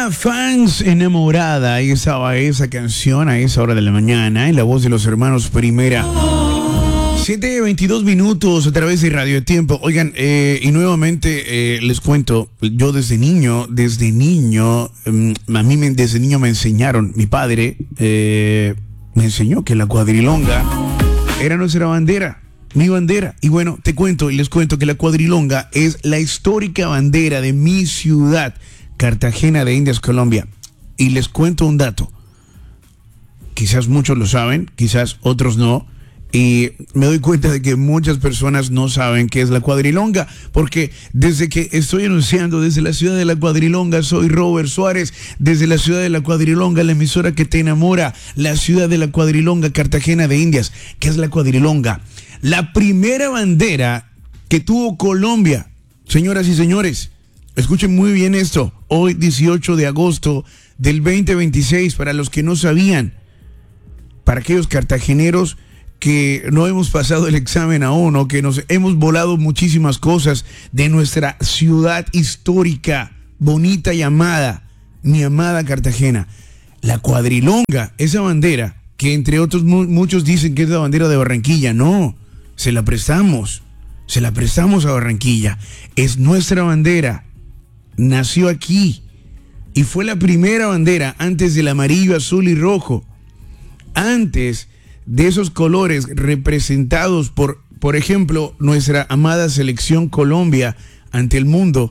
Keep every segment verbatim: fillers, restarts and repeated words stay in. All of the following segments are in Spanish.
Hola fans enamorada, ahí estaba esa canción a esa hora de la mañana en la voz de los hermanos Primera. siete veintidós minutos a través de Radio Tiempo. Oigan, eh, y nuevamente eh, les cuento, yo desde niño, desde niño, eh, a mí me, desde niño me enseñaron, mi padre eh, me enseñó que la cuadrilonga era nuestra bandera. Mi bandera. Y bueno, te cuento y les cuento que la cuadrilonga es la histórica bandera de mi ciudad, Cartagena de Indias, Colombia. Y les cuento un dato. Quizás muchos lo saben, quizás otros no. Y me doy cuenta de que muchas personas no saben qué es la cuadrilonga, porque desde que estoy anunciando desde la ciudad de la cuadrilonga, soy Robert Suárez, desde la ciudad de la cuadrilonga, la emisora que te enamora, la ciudad de la cuadrilonga, Cartagena de Indias. ¿Qué es la cuadrilonga? La primera bandera que tuvo Colombia. Señoras y señores, escuchen muy bien esto. Hoy, dieciocho de agosto del veinte veintiséis, para los que no sabían, para aquellos cartageneros que no hemos pasado el examen aún, o que nos hemos volado muchísimas cosas de nuestra ciudad histórica, bonita y amada, mi amada Cartagena. La cuadrilonga, esa bandera, que entre otros mu- muchos dicen que es la bandera de Barranquilla. No, se la prestamos, se la prestamos a Barranquilla. Es nuestra bandera, nació aquí y fue la primera bandera antes del amarillo, azul y rojo. Antes de esos colores representados por, por ejemplo, nuestra amada selección Colombia ante el mundo,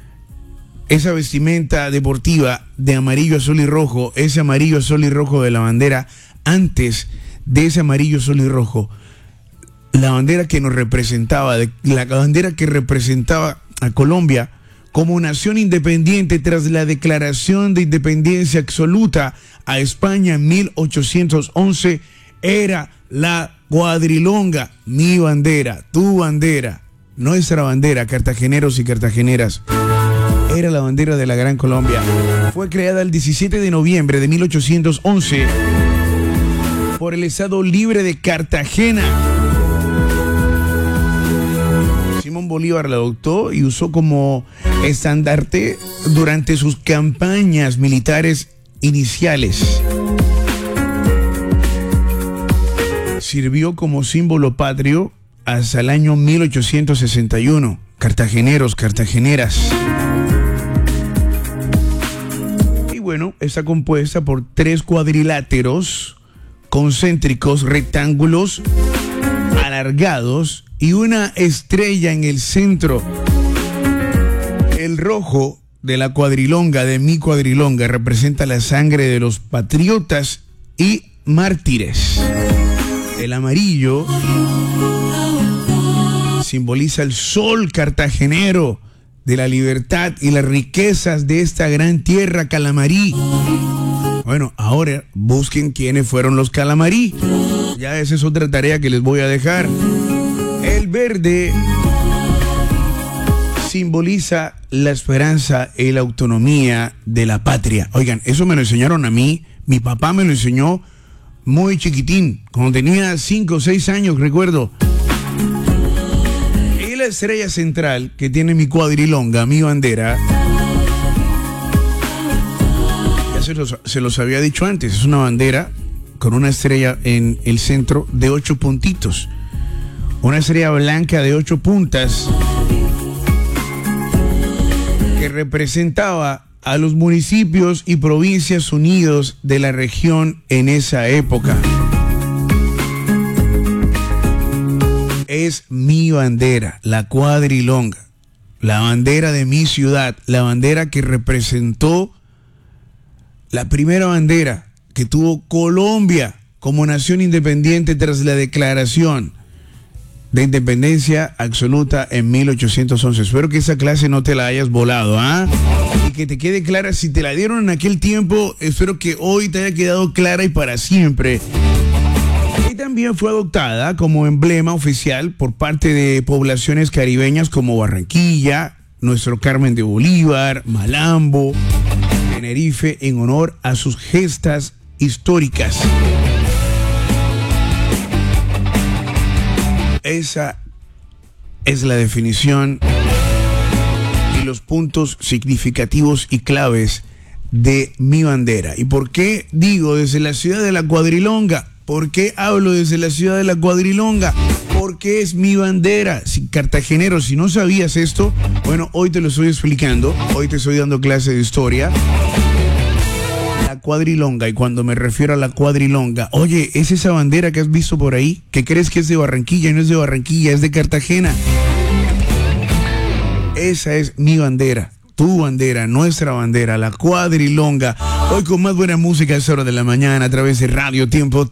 esa vestimenta deportiva de amarillo, azul y rojo, ese amarillo, azul y rojo de la bandera, antes de ese amarillo, azul y rojo, la bandera que nos representaba, de, la bandera que representaba a Colombia como nación independiente tras la declaración de independencia absoluta a España en mil ochocientos once, era la cuadrilonga, mi bandera, tu bandera, nuestra bandera, cartageneros y cartageneras. Era la bandera de la Gran Colombia. Fue creada el diecisiete de noviembre de mil ochocientos once por el Estado Libre de Cartagena. Simón Bolívar la adoptó y usó como estandarte durante sus campañas militares iniciales. Sirvió como símbolo patrio hasta el año mil ochocientos sesenta y uno. Cartageneros, cartageneras. Y bueno, está compuesta por tres cuadriláteros concéntricos, rectángulos alargados y una estrella en el centro. El rojo de la cuadrilonga, de mi cuadrilonga, representa la sangre de los patriotas y mártires. El amarillo simboliza el sol cartagenero de la libertad y las riquezas de esta gran tierra calamarí. Bueno, ahora busquen quiénes fueron los calamarí. Ya esa es otra tarea que les voy a dejar. El verde simboliza la esperanza y la autonomía de la patria. Oigan, eso me lo enseñaron a mí. Mi papá me lo enseñó muy chiquitín, cuando tenía cinco o seis años, recuerdo. Y la estrella central que tiene mi cuadrilonga, mi bandera, ya se los, se los había dicho antes, es una bandera con una estrella en el centro de ocho puntitos. Una estrella blanca de ocho puntas que representaba a los municipios y provincias unidos de la región en esa época. Es mi bandera, la cuadrilonga, la bandera de mi ciudad, la bandera que representó la primera bandera que tuvo Colombia como nación independiente tras la declaración de independencia absoluta en mil ochocientos once. Espero que esa clase no te la hayas volado, ¿ah? Y que te quede clara, si te la dieron en aquel tiempo, espero que hoy te haya quedado clara y para siempre. Y también fue adoptada como emblema oficial por parte de poblaciones caribeñas como Barranquilla, nuestro Carmen de Bolívar, Malambo, Tenerife, en honor a sus gestas históricas. Esa es la definición y los puntos significativos y claves de mi bandera. ¿Y por qué digo desde la ciudad de la Cuadrilonga? ¿Por qué hablo desde la ciudad de la Cuadrilonga? Porque es mi bandera. Si, cartagenero, si no sabías esto, bueno, hoy te lo estoy explicando. Hoy te estoy dando clase de historia. La Cuadrilonga, y cuando me refiero a la Cuadrilonga, oye, ¿es esa bandera que has visto por ahí? ¿Que crees que es de Barranquilla y no es de Barranquilla, es de Cartagena? Esa es mi bandera. Tu bandera, nuestra bandera, la Cuadrilonga. Hoy con más buena música a esa hora de la mañana a través de Radio Tiempo.